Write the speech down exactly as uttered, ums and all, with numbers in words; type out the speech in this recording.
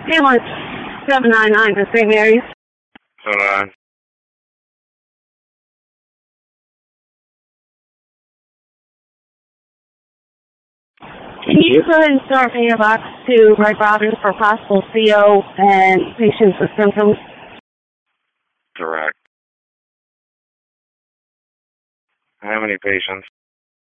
Ambulance seven nine nine to Saint Mary's. seven nine. Can you go ahead and start me a box to Wright Providence for possible C O and patients with symptoms? Correct. How many patients?